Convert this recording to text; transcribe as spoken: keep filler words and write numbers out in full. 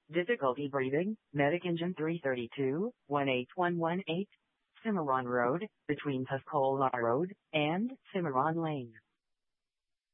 Difficulty breathing, Medic Engine three thirty-two, one eight one one eight, Cimarron Road, between Tuscola Road and Cimarron Lane.